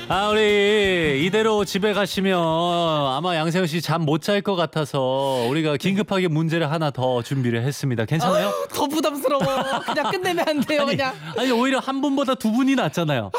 아, 우리 이대로 집에 가시면 아마 양세형 씨 잠 못 잘 것 같아서 우리가 긴급하게 문제를 하나 더 준비를 했습니다. 괜찮아요? 더 부담스러워. 그냥 끝내면 안 돼요, 그냥. 아니 오히려 한 분보다 두 분이 낫잖아요.